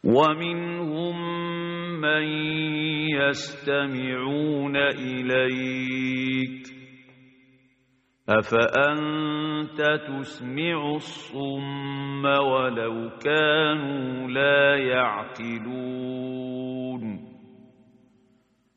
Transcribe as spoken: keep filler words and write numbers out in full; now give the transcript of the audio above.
ومنهم من يستمعون إليك أفأنت تسمع الصم ولو كانوا لا يعقلون